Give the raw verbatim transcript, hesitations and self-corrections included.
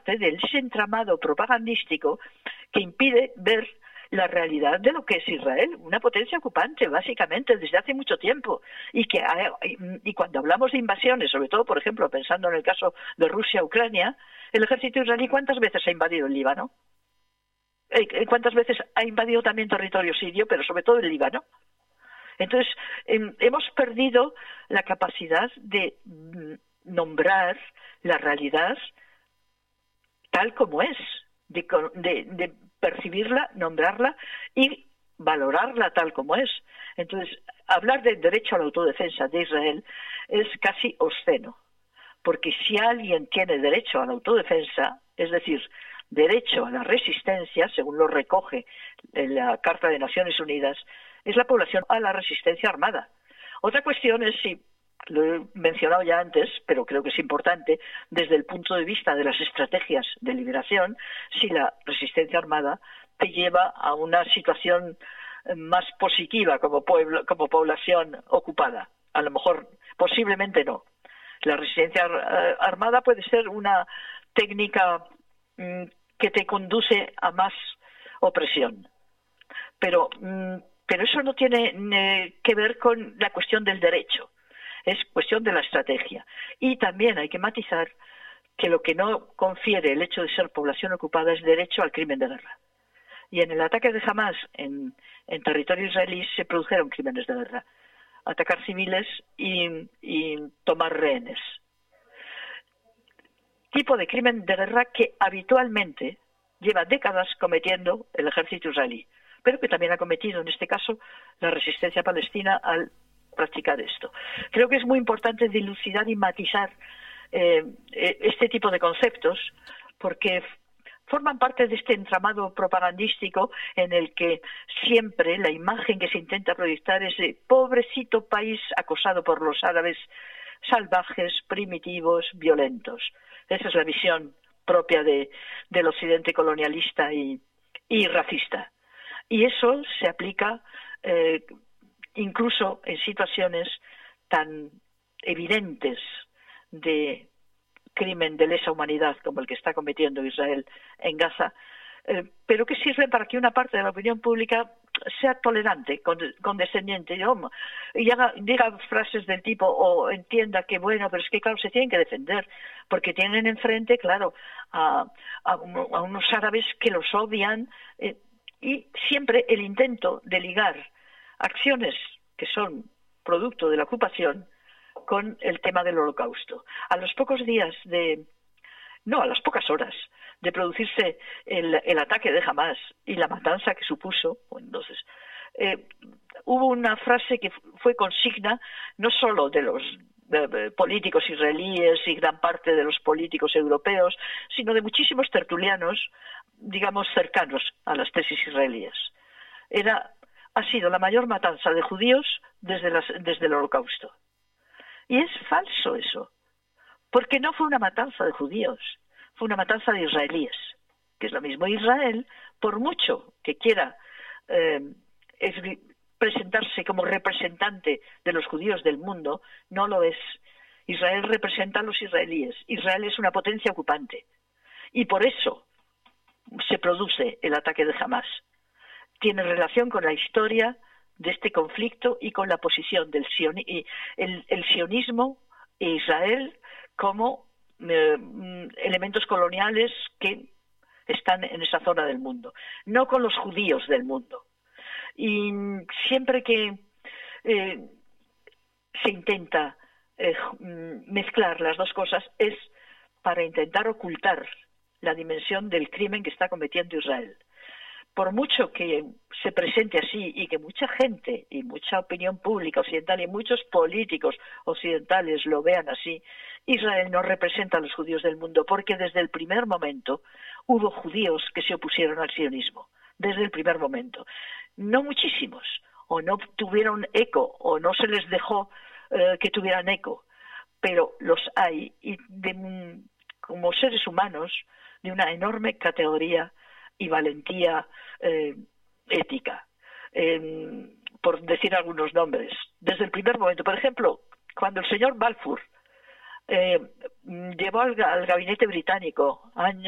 parte de ese entramado propagandístico que impide ver la realidad de lo que es Israel, una potencia ocupante, básicamente, desde hace mucho tiempo. Y que y cuando hablamos de invasiones, sobre todo, por ejemplo, pensando en el caso de Rusia-Ucrania, el ejército israelí, ¿cuántas veces ha invadido el Líbano? ¿Cuántas veces ha invadido también territorio sirio, pero sobre todo el Líbano? Entonces, eh, hemos perdido la capacidad de nombrar la realidad tal como es, de, de, de percibirla, nombrarla y valorarla tal como es. Entonces, hablar del derecho a la autodefensa de Israel es casi obsceno, porque si alguien tiene derecho a la autodefensa, es decir, derecho a la resistencia, según lo recoge en la Carta de Naciones Unidas, es la población a la resistencia armada. Otra cuestión es si, lo he mencionado ya antes, pero creo que es importante, desde el punto de vista de las estrategias de liberación, si la resistencia armada te lleva a una situación más positiva como pueblo, como población ocupada. A lo mejor, posiblemente no. La resistencia armada puede ser una técnica mmm, que te conduce a más opresión. Pero, mmm, pero eso no tiene eh, que ver con la cuestión del derecho. Es cuestión de la estrategia. Y también hay que matizar que lo que no confiere el hecho de ser población ocupada es derecho al crimen de guerra. Y en el ataque de Hamás en, en territorio israelí se produjeron crímenes de guerra. Atacar civiles y, y tomar rehenes. Tipo de crimen de guerra que habitualmente lleva décadas cometiendo el ejército israelí, pero que también ha cometido en este caso la resistencia palestina al practicar esto. Creo que es muy importante dilucidar y matizar eh, este tipo de conceptos porque forman parte de este entramado propagandístico en el que siempre la imagen que se intenta proyectar es de pobrecito país acosado por los árabes salvajes, primitivos, violentos. Esa es la visión propia de, del occidente colonialista y, y racista. Y eso se aplica eh, incluso en situaciones tan evidentes de crimen de lesa humanidad como el que está cometiendo Israel en Gaza, eh, pero que sirve para que una parte de la opinión pública sea tolerante, condescendiente, ¿no? Y haga, diga frases del tipo o entienda que bueno, pero es que claro, se tienen que defender, porque tienen enfrente, claro, a, a, a unos árabes que los odian, eh, y siempre el intento de ligar acciones que son producto de la ocupación con el tema del Holocausto. A los pocos días de, no, a las pocas horas de producirse el, el ataque de Hamás y la matanza que supuso, entonces eh, hubo una frase que fue consigna no solo de los eh, políticos israelíes y gran parte de los políticos europeos, sino de muchísimos tertulianos, digamos, cercanos a las tesis israelíes. Era, ha sido la mayor matanza de judíos desde, las, desde el Holocausto. Y es falso eso, porque no fue una matanza de judíos, fue una matanza de israelíes, que es lo mismo. Israel, por mucho que quiera eh, presentarse como representante de los judíos del mundo, no lo es. Israel representa a los israelíes. Israel es una potencia ocupante. Y por eso se produce el ataque de Hamás. Tiene relación con la historia de este conflicto y con la posición del sioni y el, el sionismo e Israel como eh, elementos coloniales que están en esa zona del mundo, no con los judíos del mundo. Y siempre que eh, se intenta eh, mezclar las dos cosas es para intentar ocultar la dimensión del crimen que está cometiendo Israel. Por mucho que se presente así y que mucha gente y mucha opinión pública occidental y muchos políticos occidentales lo vean así, Israel no representa a los judíos del mundo, porque desde el primer momento hubo judíos que se opusieron al sionismo, desde el primer momento. No muchísimos, o no tuvieron eco, o no se les dejó eh, que tuvieran eco, pero los hay, y de, como seres humanos de una enorme categoría y valentía eh, ética, eh, por decir algunos nombres. Desde el primer momento, por ejemplo, cuando el señor Balfour eh, llevó al, al gabinete británico, año